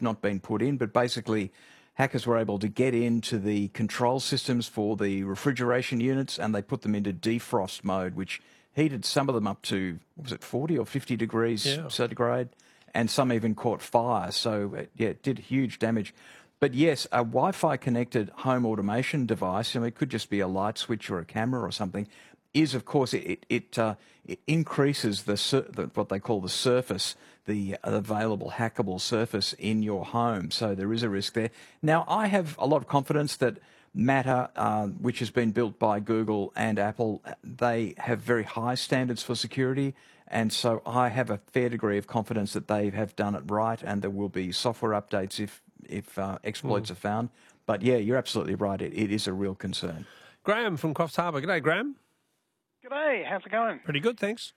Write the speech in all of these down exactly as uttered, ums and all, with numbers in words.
had not been put in, but basically hackers were able to get into the control systems for the refrigeration units and they put them into defrost mode, which heated some of them up to, what was it, forty or fifty degrees Yeah. centigrade, and some even caught fire. So, it, yeah, it did huge damage. But yes, a Wi-Fi connected home automation device, I mean, it could just be a light switch or a camera or something, is, of course, it it, uh, it increases the, sur- the what they call the surface, the available hackable surface in your home. So there is a risk there. Now, I have a lot of confidence that Matter, uh, which has been built by Google and Apple, they have very high standards for security. And so I have a fair degree of confidence that they have done it right, and there will be software updates if if uh, exploits mm. are found. But yeah, you're absolutely right. It, it is a real concern. Graham from Coffs Harbour. G'day, Graham. G'day. How's it going? Pretty good, thanks.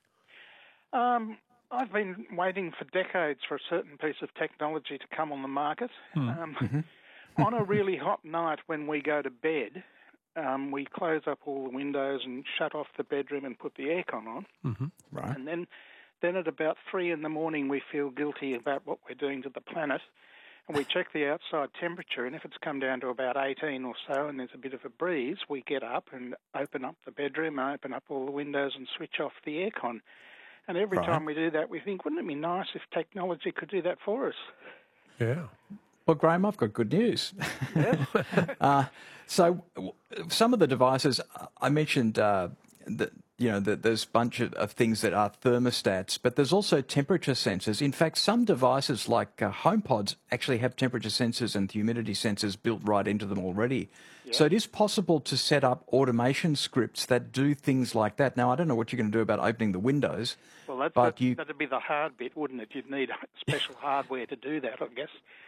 Um, I've been waiting for decades for a certain piece of technology to come on the market. Mm. Um, mm-hmm. On a really hot night when we go to bed, um, we close up all the windows and shut off the bedroom and put the aircon on. Mm-hmm. Right. And then, then at about three in the morning, we feel guilty about what we're doing to the planet. And we check the outside temperature, and if it's come down to about eighteen or so and there's a bit of a breeze, we get up and open up the bedroom, open up all the windows and switch off the aircon. And every right. time we do that, we think, wouldn't it be nice if technology could do that for us? Yeah. Well, Graham, I've got good news. Yes. uh, so some of the devices, I mentioned uh, that, you know, that there's a bunch of, of things that are thermostats, but there's also temperature sensors. In fact, some devices like uh, HomePods actually have temperature sensors and humidity sensors built right into them already. Yep. So it is possible to set up automation scripts that do things like that. Now, I don't know what you're going to do about opening the windows. Well, that's, but that, you... that'd be the hard bit, wouldn't it? You'd need special hardware to do that, I guess.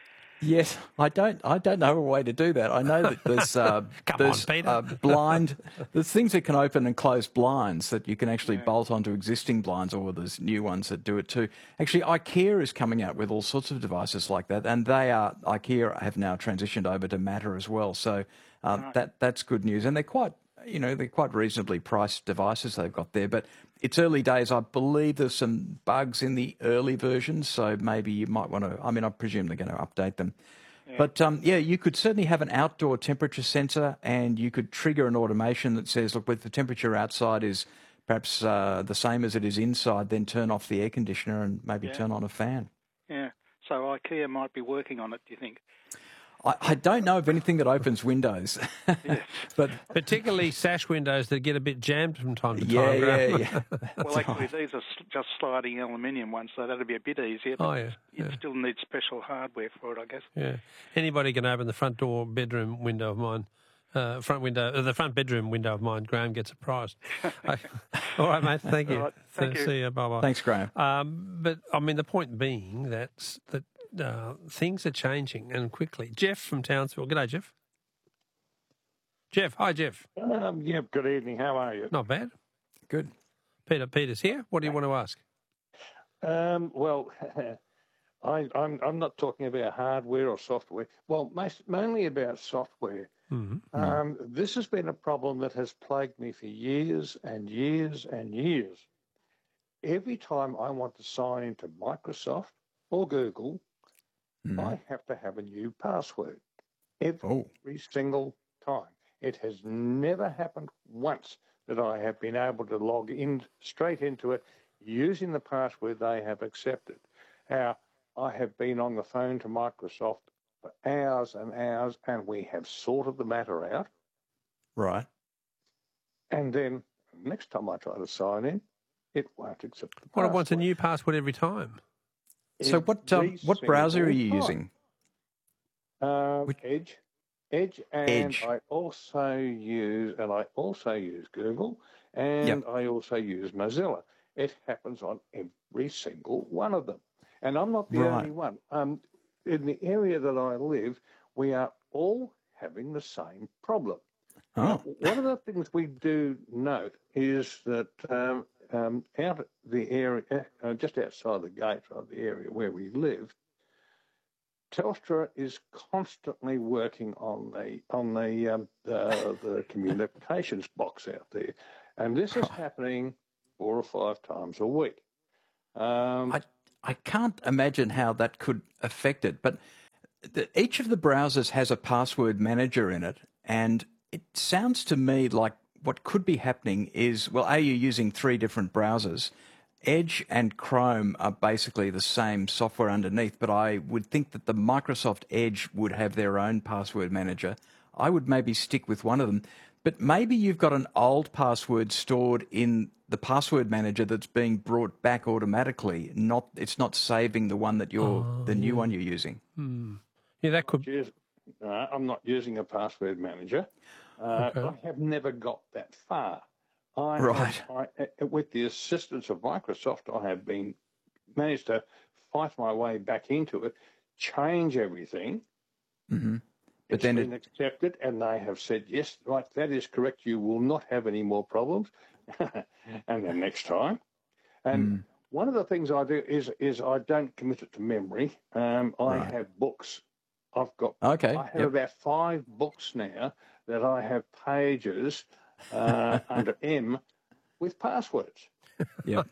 Yes, I don't. I don't know a way to do that. I know that there's uh, Come there's on, Peter. uh, blind. There's things that can open and close blinds that you can actually yeah. bolt onto existing blinds, or there's new ones that do it too. Actually, IKEA is coming out with all sorts of devices like that, and they are IKEA have now transitioned over to Matter as well. So uh, right. that that's good news, and they're quite you know they're quite reasonably priced devices they've got there, but. It's early days. I believe there's some bugs in the early versions, so maybe you might want to... I mean, I presume they're going to update them. Yeah. But, um, yeah, you could certainly have an outdoor temperature sensor and you could trigger an automation that says, look, if the temperature outside is perhaps uh, the same as it is inside, then turn off the air conditioner and maybe yeah. turn on a fan. Yeah. So IKEA might be working on it, do you think? I, I don't know of anything that opens windows. Yes. but particularly sash windows that get a bit jammed from time to yeah, time. Yeah, yeah. Well, actually, right. these are just sliding aluminium ones, so that'd be a bit easier. But oh, yeah. You'd yeah. still need special hardware for it, I guess. Yeah. Anybody can open the front door bedroom window of mine. Uh, front window, uh, the front bedroom window of mine. Graham gets a prize. All right, mate. Thank you. Right, thank See, you. See you. Bye bye. Thanks, Graham. Um, but I mean, the point being that that uh, things are changing and quickly. Jeff from Townsville. G'day, Jeff. Jeff. Hi, Jeff. Um, yeah. Good evening. How are you? Not bad. Good. Peter. Peter's here. What do you want to ask? Um, well. I, I'm, I'm not talking about hardware or software. Well, most, mainly about software. Mm-hmm. Um, this has been a problem that has plagued me for years and years and years. Every time I want to sign into Microsoft or Google, mm. I have to have a new password. Every oh. single time. It has never happened once that I have been able to log in straight into it using the password they have accepted. Now, I have been on the phone to Microsoft for hours and hours, and we have sorted the matter out. Right. And then next time I try to sign in, it won't accept the Well, password. it wants a new password every time. So what um, what browser are you time. using? Um, Which... Edge. Edge, and Edge. I also use, and I also use Google, and yep. I also use Mozilla. It happens on every single one of them. And I'm not the right. only one. Um, in the area that I live, we are all having the same problem. Oh. Now, one of the things we do note is that um, um, out the area, uh, just outside the gate of the area where we live, Telstra is constantly working on the on the um, the, the communications box out there, and this is happening four or five times a week. Um, I I can't imagine how that could affect it, but the, each of the browsers has a password manager in it, and it sounds to me like what could be happening is, well, A, you're using three different browsers. Edge and Chrome are basically the same software underneath, but I would think that the Microsoft Edge would have their own password manager. I would maybe stick with one of them, but maybe you've got an old password stored in the password manager that's being brought back automatically. Not, it's not saving the one that you're, Oh, the new yeah. one you're using. Hmm. Yeah, that could. Use- uh, I'm not using a password manager. Uh, Okay. I have never got that far. I Right. Have, I, uh, with the assistance of Microsoft, I have been managed to fight my way back into it, change everything. Mm-hmm. But It's then been it, accepted, and they have said, yes, right, that is correct. You will not have any more problems. And then next time. And mm, one of the things I do is is I don't commit it to memory. Um, I Right. have books. I've got. okay. I have Yep. about five books now that I have pages uh, under M with passwords. Yep.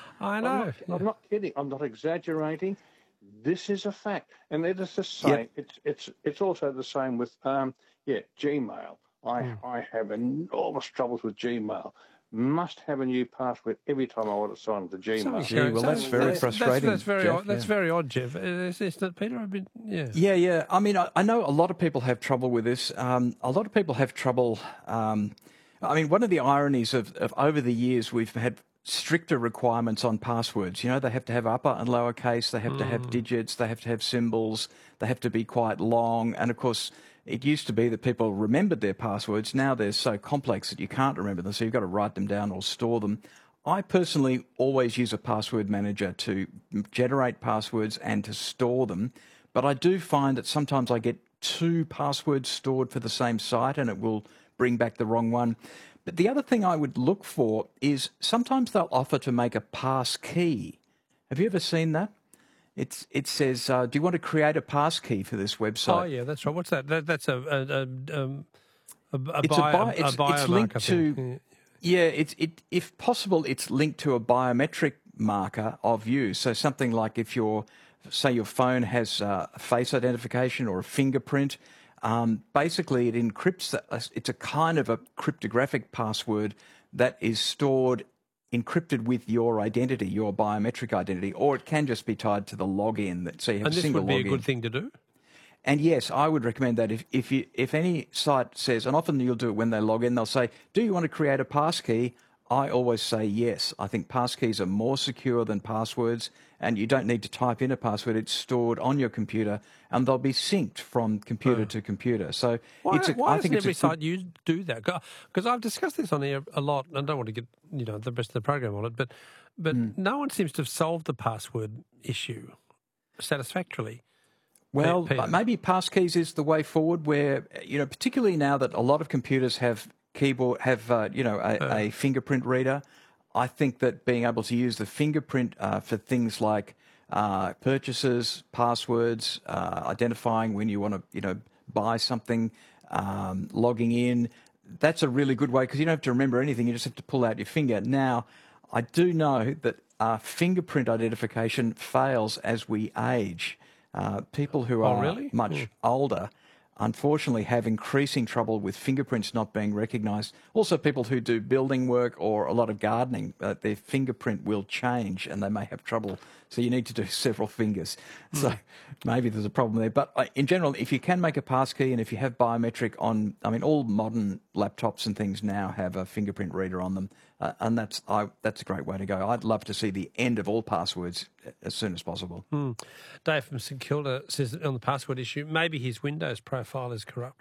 I I'm know. not, yeah. I'm not kidding. I'm not exaggerating. This is a fact, and it is the same. Yep. It's it's it's also the same with um yeah Gmail. I Mm. I have enormous troubles with Gmail. Must have a new password every time I want to sign into Gmail. Something's Gee, going- well, that's so- very that's, frustrating, That's, that's very Jeff, odd. That's yeah. very odd, Jeff. Is, is that Peter? I've been, yeah. Yeah, yeah. I mean, I, I know a lot of people have trouble with this. Um, a lot of people have trouble. Um, I mean, one of the ironies of, of over the years, we've had stricter requirements on passwords. You know, they have to have upper and lower case, they have to have digits, they have to have symbols, they have to be quite long. And of course, it used to be that people remembered their passwords. Now they're so complex that you can't remember them, so you've got to write them down or store them. I personally always use a password manager to generate passwords and to store them, but I do find that sometimes I get two passwords stored for the same site and it will bring back the wrong one. But the other thing I would look for is sometimes they'll offer to make a pass key. Have you ever seen that? It's, it says, uh, do you want to create a pass key for this website? Oh, yeah, that's right. What's that? that that's a a, a, um, a, a, It's a bio, bio- a, it's- a it's linked biomarker to- thing. Yeah, it's it if possible, it's linked to a biometric marker of you. So something like if your, say, your phone has uh, a face identification or a fingerprint, um, basically it encrypts. The, it's a kind of a cryptographic password that is stored encrypted with your identity, your biometric identity, or it can just be tied to the login. That so you have And a this single would be login. a good thing to do. And yes, I would recommend that if, if you if any site says, and often you'll do it when they log in, they'll say, do you want to create a passkey? I always say yes. I think passkeys are more secure than passwords, and you don't need to type in a password. It's stored on your computer, and they'll be synced from computer to computer. So Why, it's a, why I doesn't think it's every a good, site use do that? Because I've discussed this on here a lot, and I don't want to get you know the rest of the program on it, but but Hmm. no one seems to have solved the password issue satisfactorily. Well, Peter. maybe passkeys is the way forward. Where you know, particularly now that a lot of computers have keyboard, have uh, you know, a, a fingerprint reader. I think that being able to use the fingerprint uh, for things like uh, purchases, passwords, uh, identifying when you want to, you know, buy something, um, logging in. That's a really good way because you don't have to remember anything. You just have to pull out your finger. Now, I do know that uh, fingerprint identification fails as we age. Uh, people who Oh, are really? much Hmm. older, unfortunately, have increasing trouble with fingerprints not being recognised. Also, people who do building work or a lot of gardening, uh, their fingerprint will change and they may have trouble. So you need to do several fingers. So maybe there's a problem there. But uh, in general, if you can make a passkey and if you have biometric on, I mean, all modern laptops and things now have a fingerprint reader on them. Uh, and that's I, that's a great way to go. I'd love to see the end of all passwords as soon as possible. Hmm. Dave from St Kilda says that on the password issue, maybe his Windows profile is corrupt.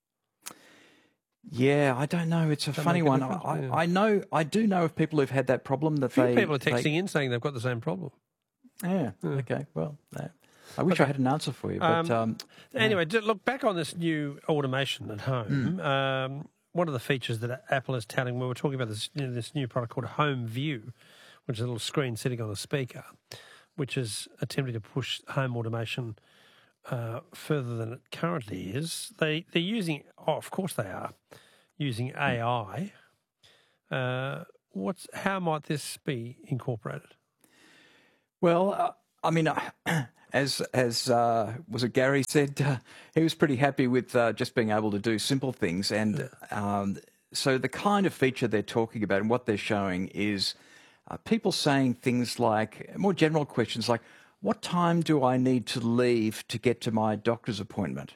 Yeah, I don't know. It's a Does that funny make a one. difference? I, Yeah. I know. I do know of people who've had that problem. That A few they people are texting they, in saying they've got the same problem. Yeah. Okay. Well, uh, I wish I had an answer for you, but Um, um, Anyway, to look back on this new automation at home. Hmm. Um, one of the features that Apple is touting, we were talking about this, you know, this new product called Home View, which is a little screen sitting on a speaker, which is attempting to push home automation uh, further than it currently is. They they're using, oh, of course they are, using A I. Uh, what's how might this be incorporated? well, uh, I mean, uh, as as uh, was it Gary said, uh, he was pretty happy with uh, just being able to do simple things. And um, so the kind of feature they're talking about and what they're showing is uh, people saying things like, more general questions like, what time do I need to leave to get to my doctor's appointment?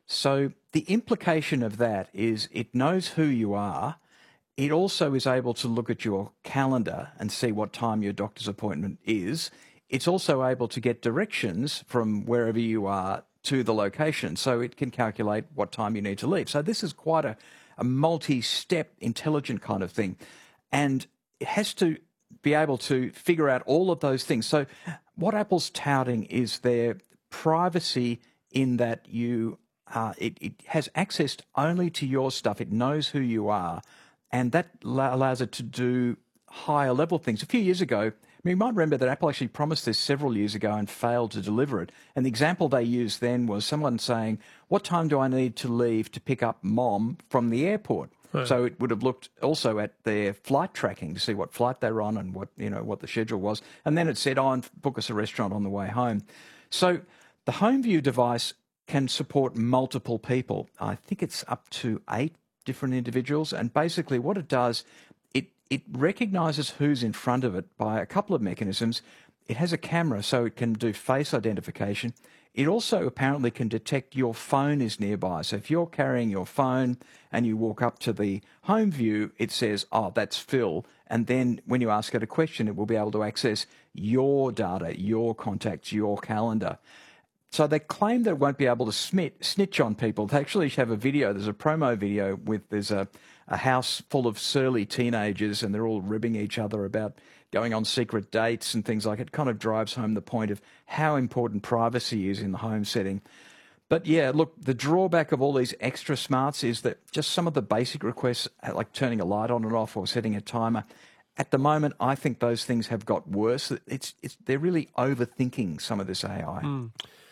So the implication of that is it knows who you are. It also is able to look at your calendar and see what time your doctor's appointment is. It's also able to get directions from wherever you are to the location, so it can calculate what time you need to leave. So this is quite a, a multi-step, intelligent kind of thing. And it has to be able to figure out all of those things. So what Apple's touting is their privacy in that you uh, it, it has access only to your stuff. It knows who you are, and that allows it to do higher level things. A few years ago, I mean, you might remember that Apple actually promised this several years ago and failed to deliver it. And the example they used then was someone saying, what time do I need to leave to pick up mom from the airport? Right. So it would have looked also at their flight tracking to see what flight they were on and what, you know, what the schedule was. And then it said, oh, and book us a restaurant on the way home. So the HomeView device can support multiple people. I think it's up to eight different individuals. And basically what it does, it, it recognises who's in front of it by a couple of mechanisms. It has a camera, so it can do face identification. It also apparently can detect your phone is nearby. So if you're carrying your phone and you walk up to the home view, it says, oh, that's Phil. And then when you ask it a question, it will be able to access your data, your contacts, your calendar. So they claim that it won't be able to smit, snitch on people. They actually have a video. There's a promo video with there's a, a house full of surly teenagers and they're all ribbing each other about going on secret dates and things like it. It kind of drives home the point of how important privacy is in the home setting. But yeah, look, the drawback of all these extra smarts is that just some of the basic requests, like turning a light on and off or setting a timer, at the moment, I think those things have got worse. It's, it's they're really overthinking some of this A I. Mm.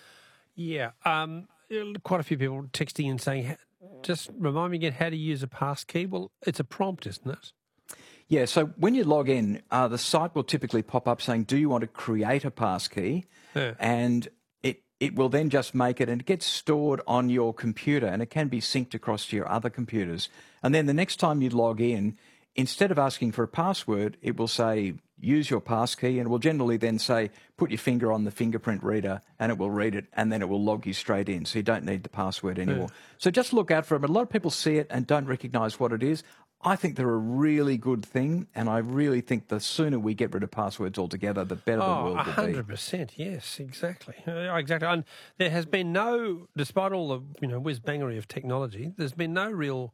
Yeah, um, quite a few people texting and saying, just remind me again how to use a passkey. Well, it's a prompt, isn't it? Yeah, so when you log in, uh, the site will typically pop up saying, do you want to create a passkey? Yeah. And it, it will then just make it, and it gets stored on your computer, and it can be synced across to your other computers. And then the next time you log in, instead of asking for a password, it will say, use your passkey, and it will generally then say, put your finger on the fingerprint reader, and it will read it, and then it will log you straight in, so you don't need the password anymore. Yeah. So just look out for it. But a lot of people see it and don't recognise what it is. I think they're a really good thing, and I really think the sooner we get rid of passwords altogether, the better oh, the world will one hundred percent, be. one hundred percent, yes, exactly. Uh, exactly. And there has been no, despite all the you know whiz-bangery of technology, there's been no real...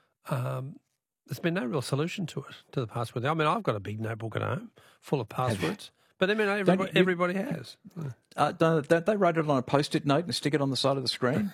Um, There's been no real solution to it, to the password. I mean, I've got a big notebook at home full of passwords, but I mean, everybody, you, everybody has. Uh, don't, don't they write it on a post-it note and stick it on the side of the screen?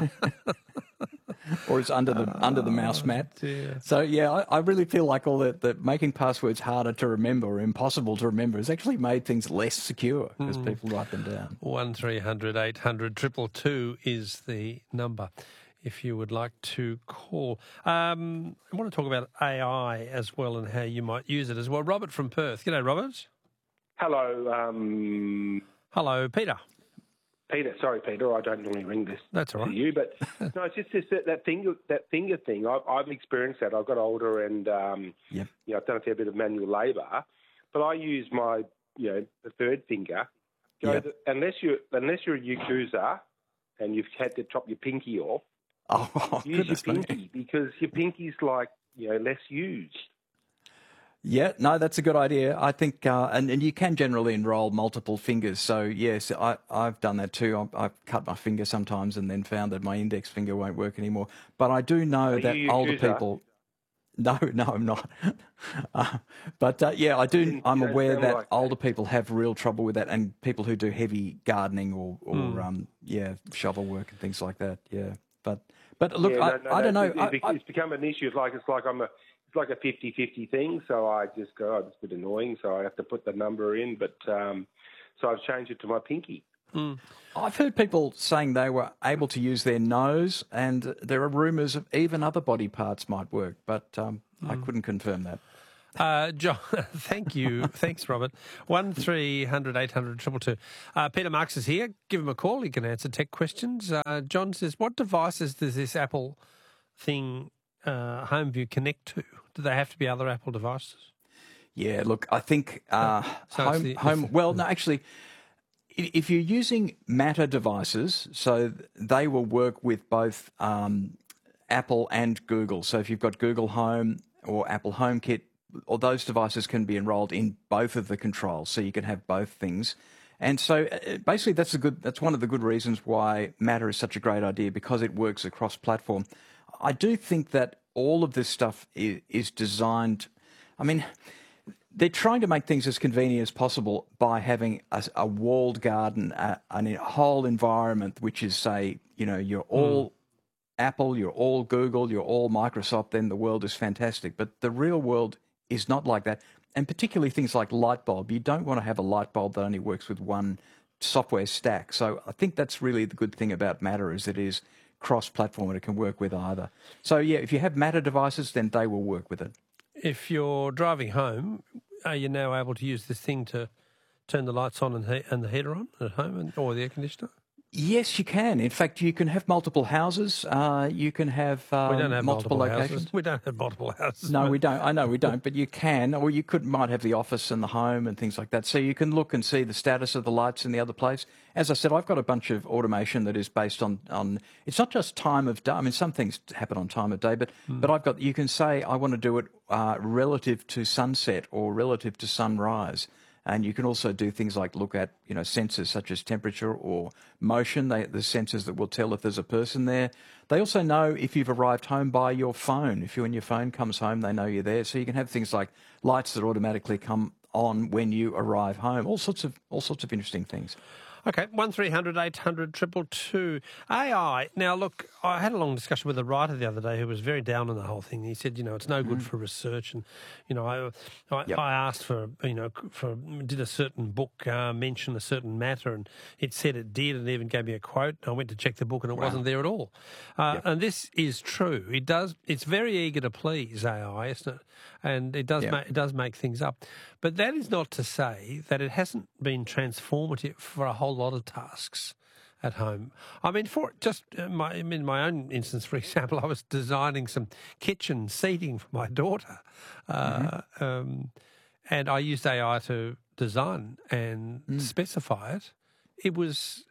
Or it's under the oh, under the mouse mat. Dear. So, yeah, I, I really feel like all that, that making passwords harder to remember or impossible to remember has actually made things less secure because mm. people write them down. one three hundred eight hundred two two two is the number if you would like to call. Um, I want to talk about A I as well and how you might use it as well. Robert from Perth. G'day, Robert. Hello. Um, Hello, Peter. Peter, sorry, Peter, I don't normally ring this That's all right. to you, but no, it's just, just that, that finger that finger thing. I've, I've experienced that. I've got older and um, yep. you know, I've done a fair bit of manual labour, but I use my you know the third finger. So yep. that unless you unless you're a user and you've had to chop your pinky off, oh, use your pinky me. because your pinky's like you know less used. Yeah, no, that's a good idea. I think, uh, and, and you can generally enroll multiple fingers. So, yes, I, I've done that too. I've, I've cut my finger sometimes and then found that my index finger won't work anymore. But I do know Are that you older user? people... No, no, I'm not. uh, but, uh, yeah, I do. I'm aware that like older that. people have real trouble with that, and people who do heavy gardening or, or mm. um, yeah, shovel work and things like that, yeah. But, but look, yeah, no, I, no, I don't no, know. It's, I, it's become an issue. It's like, it's like I'm a... It's like a fifty-fifty thing, so I just go, oh, it's a bit annoying, so I have to put the number in, but um, so I've changed it to my pinky. Mm. I've heard people saying they were able to use their nose, and there are rumours of even other body parts might work, but um, mm. I couldn't confirm that. Uh, John, thank you. Thanks, Robert. One three hundred eight hundred two two. Uh, Peter Marks is here. Give him a call. He can answer tech questions. Uh, John says, what devices does this Apple thing, uh, HomeView, connect to? Do they have to be other Apple devices? Yeah, look, I think uh, So home, the, home. Well, no, actually, if you're using Matter devices, so they will work with both um, Apple and Google. So if you've got Google Home or Apple HomeKit, or those devices can be enrolled in both of the controls, so you can have both things. And so basically that's a good that's one of the good reasons why Matter is such a great idea, because it works across platform. I do think that all of this stuff is, is designed, I mean, they're trying to make things as convenient as possible by having a, a walled garden, a, a whole environment which is, say, you know, you're all mm. Apple, you're all Google, you're all Microsoft, then the world is fantastic. But the real world is not like that. And particularly things like light bulb. You don't want to have a light bulb that only works with one software stack. So I think that's really the good thing about Matter, is it is cross-platform and it can work with either. So yeah, if you have Matter devices, then they will work with it. If you're driving home, are you now able to use this thing to turn the lights on and, he- and the heater on at home, and, or the air conditioner? Yes, you can. In fact, you can have multiple houses. Uh, you can have, um, we don't have multiple, multiple locations. Houses. We don't have multiple houses. No, we don't. I know we don't, but you can. Or you could might have the office and the home and things like that. So you can look and see the status of the lights in the other place. As I said, I've got a bunch of automation that is based on, on it's not just time of day. I mean, some things happen on time of day, but, mm. but I've got, you can say, I want to do it uh, relative to sunset or relative to sunrise. And you can also do things like look at, you know, sensors such as temperature or motion. They, the sensors that will tell if there's a person there. They also know if you've arrived home by your phone. If you when your phone comes home, they know you're there. So you can have things like lights that automatically come on when you arrive home. All sorts of all sorts of interesting things. Okay, one three hundred eight hundred two two two. A I. Now, look, I had a long discussion with a writer the other day who was very down on the whole thing. He said, you know, it's no good mm. for research. And, you know, I I, yep. I asked for, you know, for did a certain book uh, mention a certain matter, and it said it did, and even gave me a quote. I went to check the book, and it wow. wasn't there at all. Uh, yep. And this is true. It does. It's very eager to please, A I, isn't it? And it does, yep. make, it does make things up. But that is not to say that it hasn't been transformative for a whole lot of tasks at home. I mean, for just uh, my, in my own instance, for example, I was designing some kitchen seating for my daughter, uh, mm-hmm. um, and I used A I to design and mm. specify it. It was,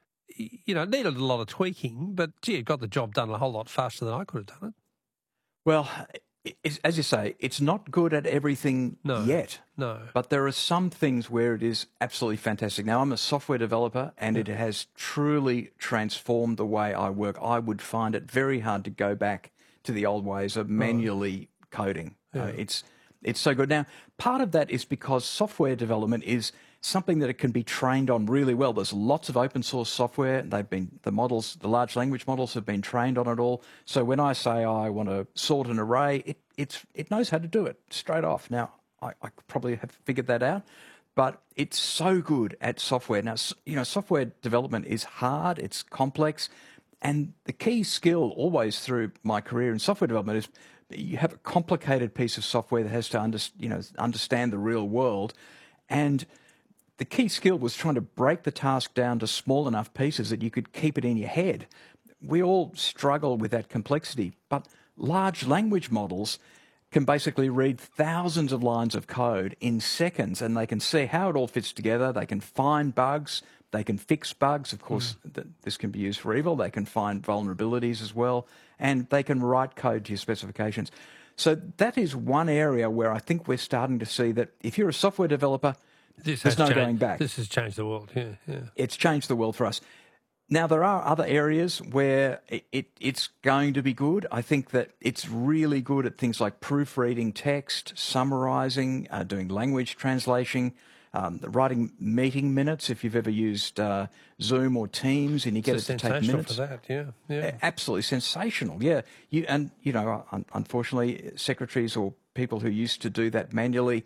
you know, it needed a lot of tweaking, but gee, it got the job done a whole lot faster than I could have done it. Well, it's, as you say, it's not good at everything no, yet. No. But there are some things where it is absolutely fantastic. Now, I'm a software developer, and yeah. it has truly transformed the way I work. I would find it very hard to go back to the old ways of manually oh. coding. Yeah. Uh, it's it's so good. Now, part of that is because software development is something that it can be trained on really well. There's lots of open source software. They've been the models, the large language models have been trained on it all. So when I say oh, I want to sort an array, it it's it knows how to do it straight off. Now I, I probably have figured that out, but it's so good at software. Now you know software development is hard, it's complex, and the key skill always through my career in software development is you have a complicated piece of software that has to under, you know understand the real world, and the key skill was trying to break the task down to small enough pieces that you could keep it in your head. We all struggle with that complexity, but large language models can basically read thousands of lines of code in seconds, and they can see how it all fits together. They can find bugs. They can fix bugs. Of course, mm. th- this can be used for evil. They can find vulnerabilities as well, and they can write code to your specifications. So that is one area where I think we're starting to see that if you're a software developer, This There's no changed, going back. This has changed the world, yeah, yeah. It's changed the world for us. Now, there are other areas where it, it, it's going to be good. I think that it's really good at things like proofreading text, summarising, uh, doing language translation, um, writing meeting minutes. If you've ever used uh, Zoom or Teams and you get it's it to take minutes. For that, yeah, yeah. Absolutely sensational, yeah. You, and, you know, un- unfortunately, secretaries or people who used to do that manually,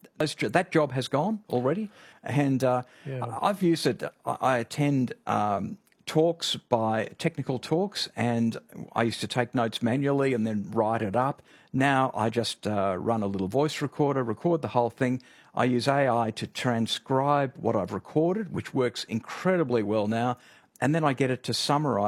that job has gone already, and uh, yeah. I've used it. I attend um, talks by technical talks, and I used to take notes manually and then write it up. Now I just uh, run a little voice recorder, record the whole thing. I use A I to transcribe what I've recorded, which works incredibly well now, and then I get it to summarize